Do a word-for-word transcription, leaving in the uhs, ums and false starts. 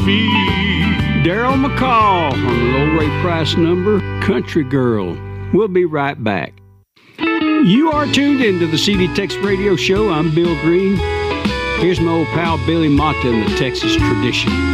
me. Daryl McCall on the old Ray Price number, Country Girl. We'll be right back. You are tuned into the C D Tex Radio Show. I'm Bill Green. Here's my old pal Billy Mata and the Texas Tradition.